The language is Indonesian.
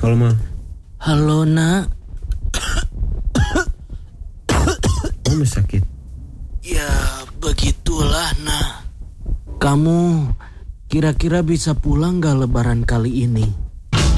Halo, Ma. Halo, Nak. Kamu sakit? Ya, begitulah, Nak. Kamu kira-kira bisa pulang gak lebaran kali ini?